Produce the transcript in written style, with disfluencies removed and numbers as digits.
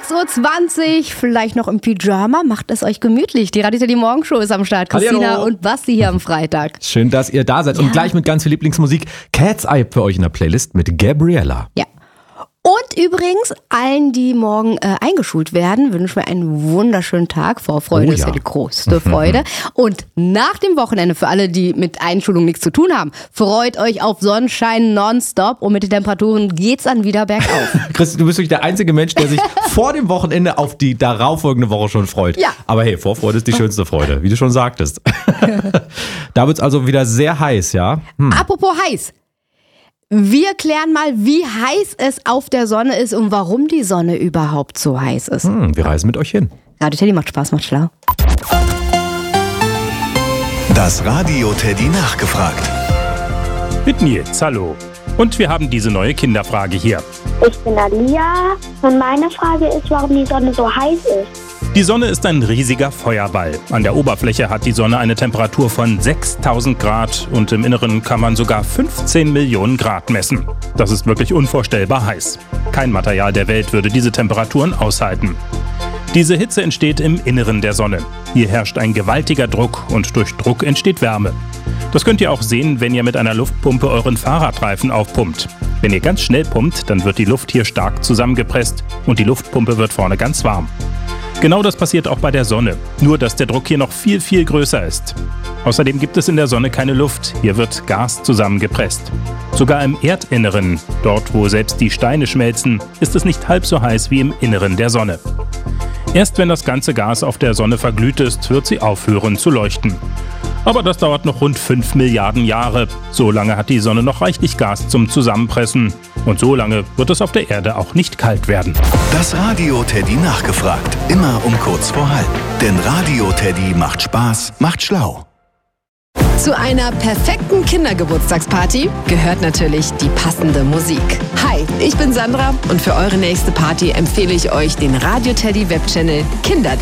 6.20 Uhr, vielleicht noch im Pyjama, macht es euch gemütlich. Die Radio Teddy Morgenshow ist am Start. Christina und Basti hier am Freitag. Schön, dass ihr da seid. Und gleich mit ganz viel Lieblingsmusik. Cat's Eye für euch in der Playlist mit Gabriella. Ja. Und übrigens, allen, die morgen eingeschult werden, wünschen wir einen wunderschönen Tag. Vorfreude ist ja die größte Freude. Und nach dem Wochenende, für alle, die mit Einschulung nichts zu tun haben, freut euch auf Sonnenschein nonstop und mit den Temperaturen geht's dann wieder bergauf. Chris, du bist wirklich der einzige Mensch, der sich vor dem Wochenende auf die darauffolgende Woche schon freut. Ja. Aber hey, Vorfreude ist die schönste Freude, wie du schon sagtest. Da wird's also wieder sehr heiß, ja? Apropos heiß. Wir klären mal, wie heiß es auf der Sonne ist und warum die Sonne überhaupt so heiß ist. Wir reisen mit euch hin. Radio Teddy macht Spaß, macht schlau. Das Radio Teddy nachgefragt. Mit Nils, hallo. Und wir haben diese neue Kinderfrage hier. Ich bin Alia und meine Frage ist, warum die Sonne so heiß ist. Die Sonne ist ein riesiger Feuerball. An der Oberfläche hat die Sonne eine Temperatur von 6000 Grad und im Inneren kann man sogar 15 Millionen Grad messen. Das ist wirklich unvorstellbar heiß. Kein Material der Welt würde diese Temperaturen aushalten. Diese Hitze entsteht im Inneren der Sonne. Hier herrscht ein gewaltiger Druck und durch Druck entsteht Wärme. Das könnt ihr auch sehen, wenn ihr mit einer Luftpumpe euren Fahrradreifen aufpumpt. Wenn ihr ganz schnell pumpt, dann wird die Luft hier stark zusammengepresst und die Luftpumpe wird vorne ganz warm. Genau das passiert auch bei der Sonne, nur dass der Druck hier noch viel, viel größer ist. Außerdem gibt es in der Sonne keine Luft, hier wird Gas zusammengepresst. Sogar im Erdinneren, dort wo selbst die Steine schmelzen, ist es nicht halb so heiß wie im Inneren der Sonne. Erst wenn das ganze Gas auf der Sonne verglüht ist, wird sie aufhören zu leuchten. Aber das dauert noch rund 5 Milliarden Jahre. So lange hat die Sonne noch reichlich Gas zum Zusammenpressen. Und so lange wird es auf der Erde auch nicht kalt werden. Das Radio Teddy nachgefragt. Immer um kurz vor halb. Denn Radio Teddy macht Spaß, macht schlau. Zu einer perfekten Kindergeburtstagsparty gehört natürlich die passende Musik. Hi, ich bin Sandra und für eure nächste Party empfehle ich euch den Radio Teddy Webchannel Kinderdance.